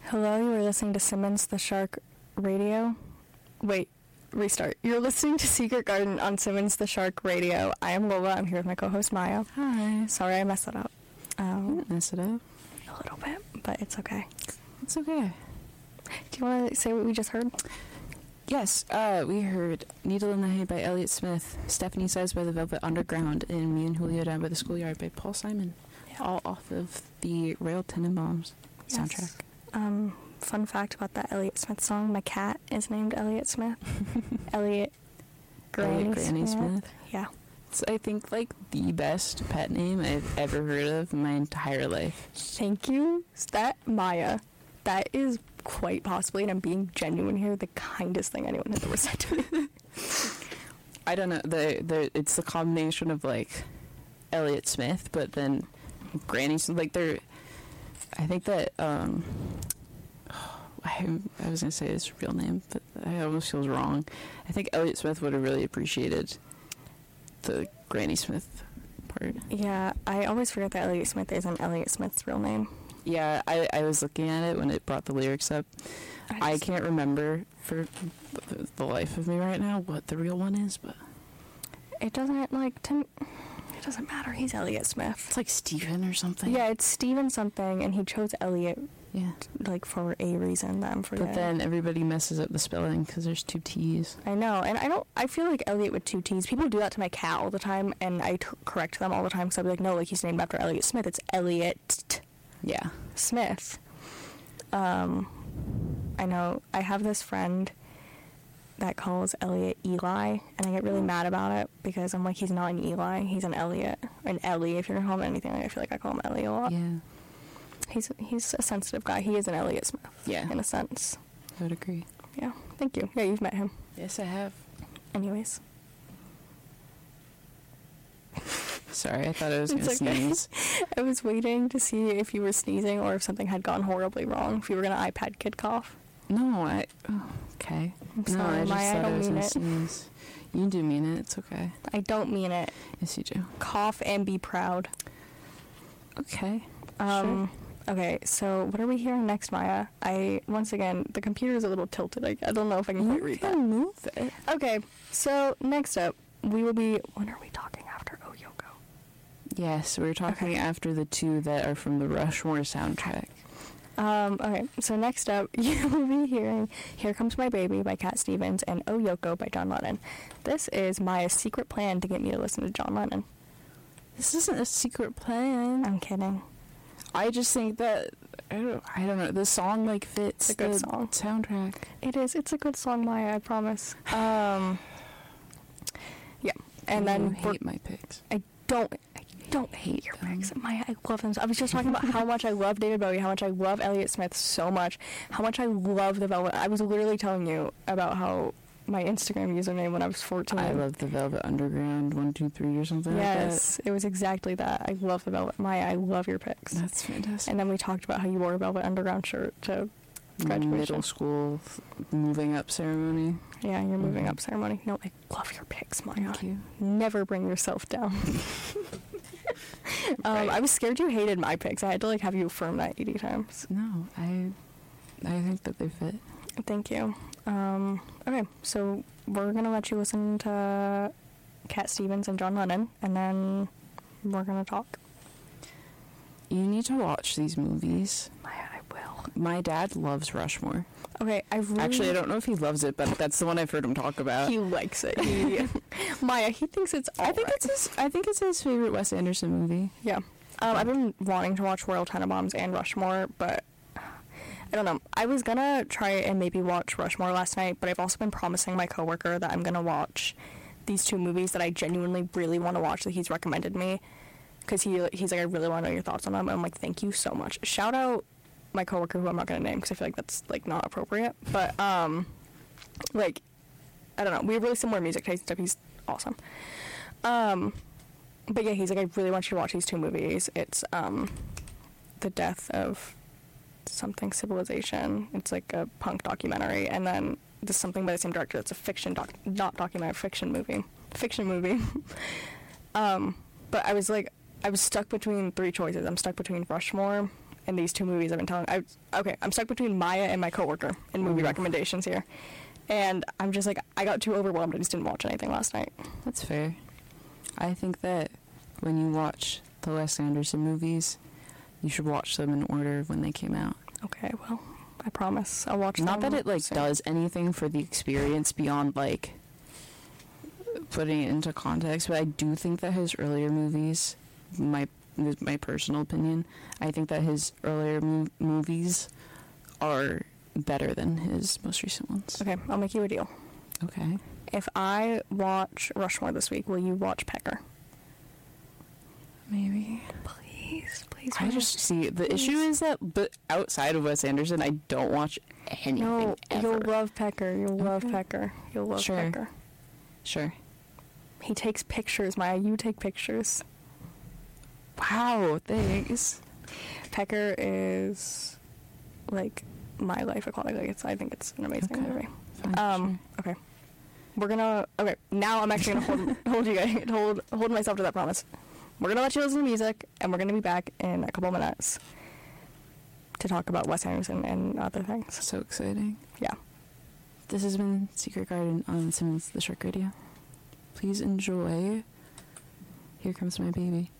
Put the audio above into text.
Hello, you are listening to Simmons the Shark Radio. Wait, restart. You're listening to Secret Garden on Simmons the Shark Radio. I am Lola. I'm here with my co-host Maya. Hi. Sorry I messed that up. You didn't mess it up. A little bit, but it's okay. It's okay. Do you want to say what we just heard? Yes, we heard Needle in the Hay by Elliott Smith, Stephanie Says by the Velvet Underground, and Me and Julio Down by the Schoolyard by Paul Simon. Yeah. All off of the Royal Tenenbaums soundtrack. Fun fact about that Elliott Smith song, my cat is named Elliott Smith. Elliott Granny Smith. Yeah. It's, I think, like, the best pet name I've ever heard of in my entire life. Thank you. Maya, that is quite possibly, and I'm being genuine here, the kindest thing anyone has ever said to me. I don't know. It's the combination of, like, Elliott Smith, but then Granny Smith. Like, they're... I think that... I was going to say his real name, but I almost feels wrong. I think Elliott Smith would have really appreciated the Granny Smith part. Yeah, I always forget that Elliott Smith isn't Elliott Smith's real name. Yeah, I was looking at it when it brought the lyrics up. I can't remember for the life of me right now what the real one is, but... It doesn't, it doesn't matter. He's Elliott Smith. It's like Steven or something. Yeah, it's Steven something, and he chose Elliott, yeah, for a reason that I'm forgetting. But then everybody messes up the spelling because there's two T's. I know, and I feel like Elliott with two T's. People do that to my cat all the time, and I correct them all the time, because I'll be like, no, like, he's named after Elliott Smith. It's Elliott Smith. I know, I have this friend that calls Elliott Eli, and I get really mad about it, because I'm like, he's not an Eli, he's an Elliott. An Ellie, if you're gonna call him anything, I feel like I call him Ellie a lot. Yeah. He's a sensitive guy. He is an Elliott Smith. Yeah. In a sense. I would agree. Yeah. Thank you. Yeah, you've met him. Yes, I have. Anyways. Sorry, I thought I was going to It's okay. sneeze. I was waiting to see if you were sneezing or if something had gone horribly wrong. If you were going to iPad kid cough. No, okay. I'm sorry, I just Maya, I thought don't I was mean going it. to sneeze. You do mean it. It's okay. I don't mean it. Yes, you do. Cough and be proud. Okay. Sure. Okay, so what are we hearing next, Maya? Once again, the computer is a little tilted. I don't know if I can quite read that. Move it. Okay, so next up, we will be... When are we talking after Oh Yoko? Yes, we're talking after the two that are from the Rushmore soundtrack. Okay, so next up, you will be hearing Here Comes My Baby by Cat Stevens and Oh Yoko by John Lennon. This is Maya's secret plan to get me to listen to John Lennon. This isn't a secret plan. I'm kidding. I just think that, I don't know, the song, like, fits It's a good the song. soundtrack. It is. It's a good song, Maya, I promise. Yeah. And then... hate my picks. I don't hate your picks. Maya, I love them. I was just talking about how much I love David Bowie, how much I love Elliott Smith so much, how much I love the Velvet... I was literally telling you about how my Instagram username when I was 14. I love the Velvet Underground 1-2-3 or something like that. Yes, it was exactly that. I love the Velvet. Maya, I love your picks. That's fantastic. And then we talked about how you wore a Velvet Underground shirt to graduation. Middle school moving up ceremony. Yeah, your moving up ceremony. No, I love your picks, Maya. Thank you. Never bring yourself down. Right. I was scared you hated my picks. I had to have you affirm that 80 times. No, I think that they fit. Thank you. Okay, so we're gonna let you listen to Cat Stevens and John Lennon, and then we're gonna talk. You need to watch these movies. Maya, I will. My dad loves Rushmore. Okay, Actually, I don't know if he loves it, but that's the one I've heard him talk about. He likes it. Maya, he thinks it's all I think it's his favorite Wes Anderson movie. Yeah. I've been wanting to watch Royal Tenenbaums and Rushmore, but I don't know. I was gonna try and maybe watch Rushmore last night, but I've also been promising my coworker that I'm gonna watch these two movies that I genuinely really want to watch that he's recommended me, because he's like, I really want to know your thoughts on them. And I'm like, thank you so much. Shout out my coworker, who I'm not gonna name because I feel like that's like not appropriate, but like, I don't know, we have really similar music taste and stuff. He's awesome. But yeah, he's like, I really want you to watch these two movies. It's The Death of Something Civilization. It's like a punk documentary, and then just something by the same director. It's a fiction not documentary, fiction movie. But I was stuck between three choices. I'm stuck between Rushmore, in these two movies I've been telling. I'm stuck between Maya and my coworker in movie recommendations here, and I'm just like, I got too overwhelmed. I just didn't watch anything last night. That's fair. I think that when you watch the Wes Anderson movies, you should watch them in order of when they came out. Okay, well, I promise I'll watch them. Not that it like soon. does anything for the experience beyond like putting it into context, but I do think that his earlier movies, my personal opinion, I think that his earlier movies are better than his most recent ones. Okay, I'll make you a deal. Okay. If I watch Rushmore this week, will you watch Pecker? Maybe. Please. I just see the issue is that, but outside of Wes Anderson, I don't watch anything. No, ever. you'll love Pecker. You'll love Okay. Pecker. You'll love Sure. Pecker. Sure. He takes pictures, Maya. You take pictures. Wow, thanks. Pecker is like my life aquatic. I think it's an amazing Okay. movie. Fine, Okay. Okay. Now I'm actually gonna hold you guys, hold myself to that promise. We're gonna let you listen to music, and we're gonna be back in a couple minutes to talk about Wes Anderson and other things. So exciting. Yeah. This has been Secret Garden on Simmons the Shark Radio. Please enjoy Here Comes My Baby.